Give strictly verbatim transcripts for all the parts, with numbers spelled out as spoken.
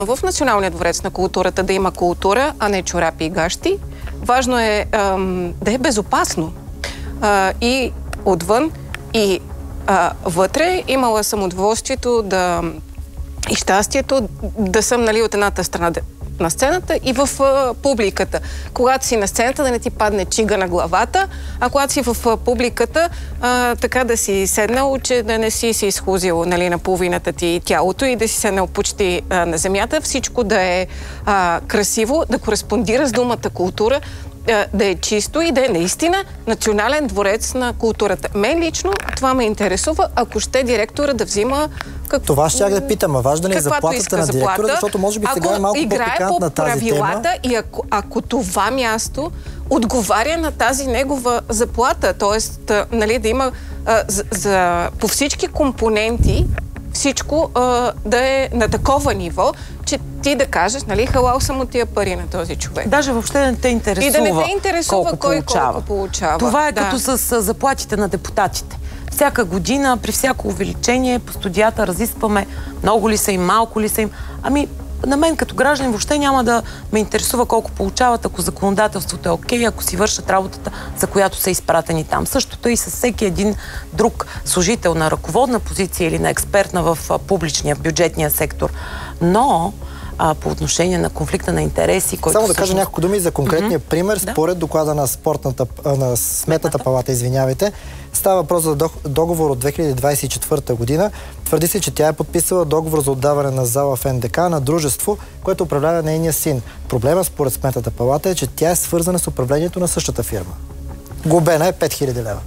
в Националния дворец на културата да има култура, а не чорапи и гащи. Важно е ам, да е безопасно. А, и отвън, и а, вътре. Имала съм удоволствието да и щастието да съм, нали, от едната страна на сцената и в а, публиката. Когато си на сцената, да не ти падне чига на главата, а когато си в а, публиката, а, така да си седнал, че да не си си изхлузил, нали, на половината ти тялото и да си седнал почти а, на земята. Всичко да е а, красиво, да кореспондира с думата култура, да е чисто и да е наистина Национален дворец на културата. Мен лично това ме интересува, ако ще директора да взима... Как... Това ще да питам, а важна ли е заплатата на директора, заплата, защото може би сега е малко по-пикантна тази тема. И ако, ако това място отговаря на тази негова заплата, т.е. нали, да има а, за, за, по всички компоненти всичко а, да е на такова ниво, че ти да кажеш, нали, халал съм от тия пари на този човек. Даже въобще не те интересува, и да не те интересува колко кой получава. колко получава. Това е да. като с заплатите на депутатите. Всяка година, при всяко увеличение, по студията разискваме много ли са им, малко ли са им. Ами, на мен като гражданин въобще няма да ме интересува колко получават, ако законодателството е окей, ако си вършат работата, за която са изпратени там. Същото и с всеки един друг служител на ръководна позиция или на експертна в публичния, бюджетния сектор. Но а, по отношение на конфликта на интереси, който Само да всъщност... кажа няколко думи за конкретния mm-hmm. пример. Според да. доклада на, спортната, на Сметната палата, извинявайте, става въпрос за договор от две хиляди двадесет и четвърта година. Твърди се, че тя е подписала договор за отдаване на зала в Н Д К на дружество, което управлява нейния син. Проблема според Сметната палата е, че тя е свързана с управлението на същата фирма. Глобена е пет хиляди лева.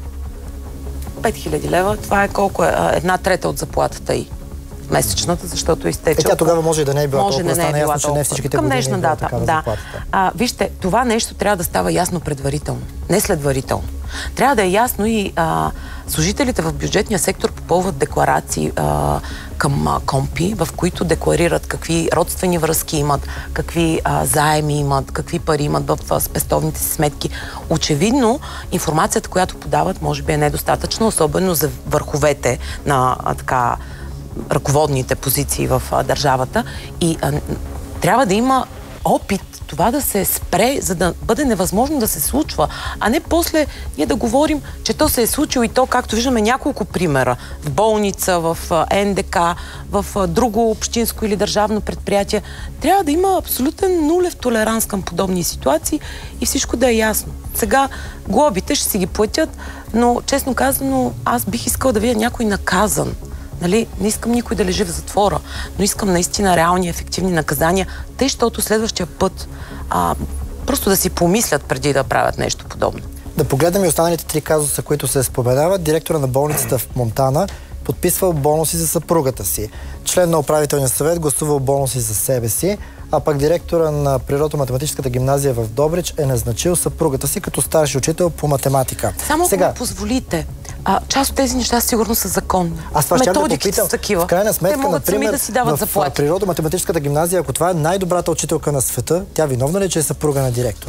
пет хиляди лева, това е колко е? Една трета от заплатата й. Месечната, защото изтече. Е, тя тогава може и да не е била може толкова, да не е стана била ясно, че не всичките към години днешна е била дата. такава Да. заплатата. А, вижте, това нещо трябва да става ясно предварително, не следварително. Трябва да е ясно и а, служителите в бюджетния сектор попълват декларации а, към а, КОМПИ, в които декларират какви родствени връзки имат, какви а, заеми имат, какви пари имат в а, спестовните си сметки. Очевидно, информацията, която подават, може би е недостатъчна, особено за върховете на а, така ръководните позиции в а, държавата. И а, трябва да има опит това да се спре, за да бъде невъзможно да се случва, а не после ние да говорим, че то се е случило и то, както виждаме няколко примера, в болница, в Н Д К, в друго общинско или държавно предприятие. Трябва да има абсолютен нулев толеранс към подобни ситуации и всичко да е ясно. Сега глобите ще си ги платят, но честно казано, аз бих искала да видя някой наказан. Нали, не искам никой да лежи в затвора, но искам наистина реални, ефективни наказания, тъй, защото следващия път а, просто да си помислят преди да правят нещо подобно. Да погледнем и останалите три казуса, които се споменават. Директора на болницата в Монтана подписвал бонуси за съпругата си. Член на управителния съвет гласувал бонуси за себе си, а пък директора на природно-математическата гимназия в Добрич е назначил съпругата си като старши учител по математика. Само Сега... ако позволите, а, част от тези неща сигурно са законни. Аз това ще да попитам. В крайна сметка, те могат например, да си дават в заплати. природо-математическата гимназия, ако това е най-добрата учителка на света, тя виновна ли, че е съпруга на директора?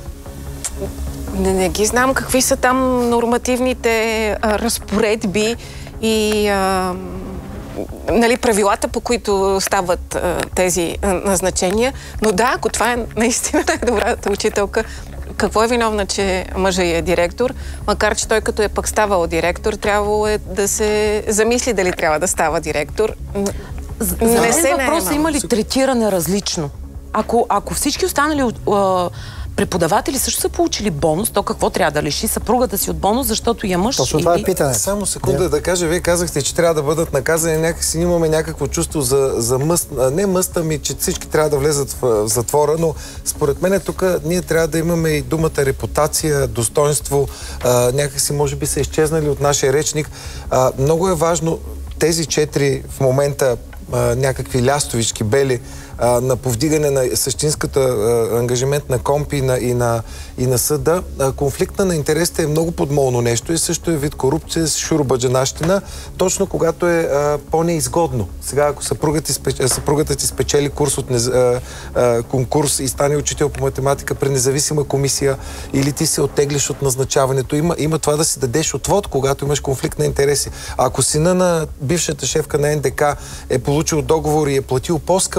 Не, не ги знам какви са там нормативните а, разпоредби и а, нали, правилата, по които стават а, тези а, назначения. Но да, ако това е наистина най-добрата учителка, какво е виновна, че мъжа е директор, макар че той като е пък ставал директор, трябвало е да се замисли дали трябва да става директор. За мен въпросът има ли третиране различно? Ако, ако всички останали а, преподаватели също са получили бонус, то какво трябва да лиши съпругата си от бонус, защото я мъж? Точно това е питане. Само секунда yeah. да кажа, вие казахте, че трябва да бъдат наказани, някакси имаме някакво чувство за, за мъст, не мъст, ами че всички трябва да влезат в, в затвора, но според мен тук ние трябва да имаме и думата репутация, достоинство, а, някакси може би са изчезнали от нашия речник. А, много е важно тези четири в момента а, някакви лястовички бели а, на повдигане на същинската а, ангажимент на КОМПИ и на, и на, и на съда. А, конфликта на интересите е много подмолно нещо и също е вид корупция с шуробаджанащина, точно когато е по-неизгодно. Сега, ако съпругата, спеч... съпругата ти спечели курс от нез... а, а, конкурс и стане учител по математика при независима комисия или ти се оттеглиш от назначаването, има, има това да си дадеш отвод, когато имаш конфликт на интереси. А ако сина на бившата шефка на Н Д К е получил договор и е платил по-скъпо, отколкото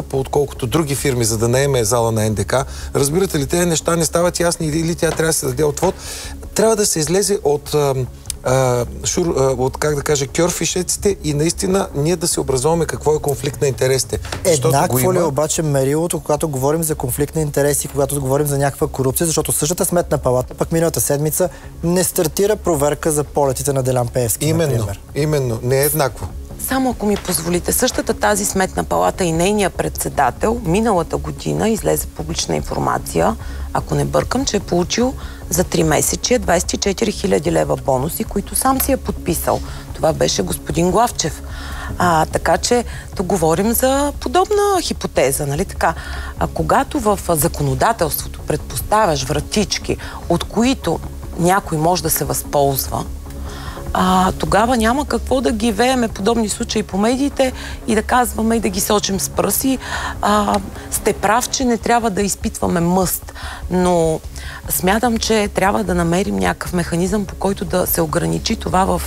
отколкото други фирми, за да наеме зала на Н Д К. Разбирате ли, тези неща не стават ясни или тя трябва да се даде отвод. Трябва да се излезе от... Uh, шур, uh, от, как да кажа, кьорфишеците и наистина ние да се образуваме какво е конфликт на интересите. Еднакво ли обаче мерилото, когато говорим за конфликт на интереси, когато говорим за някаква корупция, защото същата Сметна палата, пък миналата седмица, не стартира проверка за полетите на Делян Пеевски, именно, например. Именно, не е еднакво. Само ако ми позволите, същата тази Сметна палата и нейния председател миналата година излезе публична информация, ако не бъркам, че е получил за три месечия двадесет и четири хиляди лева бонуси, които сам си е подписал. Това беше господин Главчев. А, така че тук говорим за подобна хипотеза, нали така? А когато в законодателството предпоставяш вратички, от които някой може да се възползва, А, тогава няма какво да ги вееме подобни случаи по медиите и да казваме и да ги сочим с пръси. А, сте прав, че не трябва да изпитваме мъст, но смятам, че трябва да намерим някакъв механизъм, по който да се ограничи това в,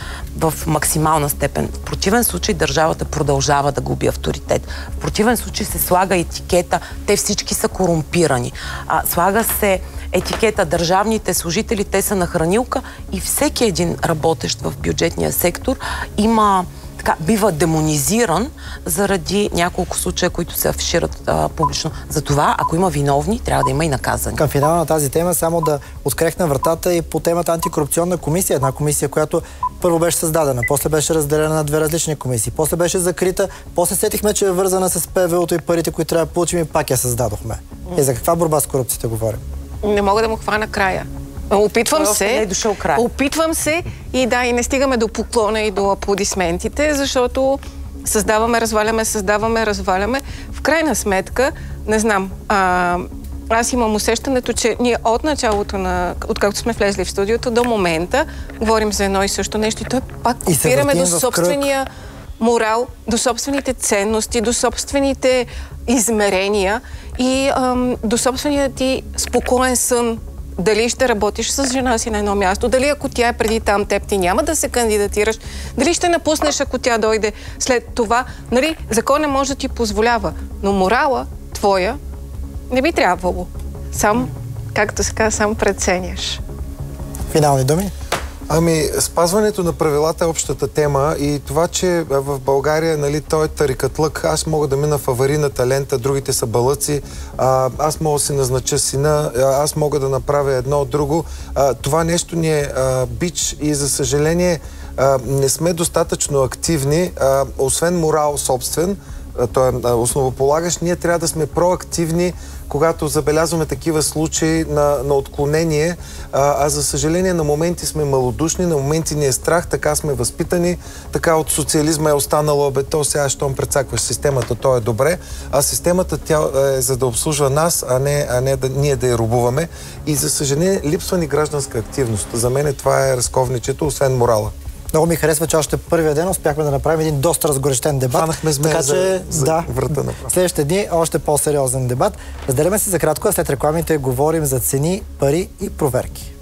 в максимална степен. В противен случай държавата продължава да губи авторитет. В противен случай се слага етикета, те всички са корумпирани. А, слага се етикета държавните служители, те са на хранилка и всеки един работещ в бюджетния сектор има, така, бива демонизиран заради няколко случая, които се афишират а, публично. Затова, ако има виновни, трябва да има и наказани. Към финала на тази тема само да открехна вратата и по темата антикорупционна комисия. Една комисия, която първо беше създадена, после беше разделена на две различни комисии, после беше закрита, после сетихме, че е вързана с П В О-то и парите, които трябва да получим и пак я създадохме. И за каква борба с корупцията говорим? Не мога да му хвана края. Опитвам Той се. Не е дошъл край. Опитвам се и да, и не стигаме до поклона и до аплодисментите, защото създаваме, разваляме, създаваме, разваляме. В крайна сметка, не знам, а, аз имам усещането, че ние от началото на, откакто сме влезли в студиото до момента, говорим за едно и също нещо и той пак опираме до собствения морал, до собствените ценности, до собствените измерения и ам, до собствения ти спокоен сън. Дали ще работиш с жена си на едно място, дали ако тя е преди там теб, ти няма да се кандидатираш, дали ще напуснеш, ако тя дойде след това. Нали, закон не може да ти позволява, но морала твоя не би трябвало. Сам, както се казва, сам преценяш. Финални думи? Ами, спазването на правилата е общата тема и това, че в България, нали, той е тарикатлък, аз мога да мина в аварийната лента, другите са балъци, а, аз мога да си назнача сина, аз мога да направя едно от друго. А, това нещо ни е а, бич и, за съжаление, а, не сме достатъчно активни, а, освен морал собствен, той е основополагащ, ние трябва да сме проактивни, когато забелязваме такива случаи на, на отклонение, а, а за съжаление на моменти сме малодушни, на моменти ни е страх, така сме възпитани, така от социализма е останало, бе, то сега, щом прецакваш системата, то е добре, а системата тя е за да обслужва нас, а не, а не да, ние да я рубуваме. И за съжаление липсва ни гражданска активност. За мен това е разковничето, освен морала. Много ми харесва, че още първия ден успяхме да направим един доста разгорещен дебат. Фанахме сме така, за, че, за да, врата на следващите дни още по-сериозен дебат. Разделяме се за кратко, а след рекламите говорим за цени, пари и проверки.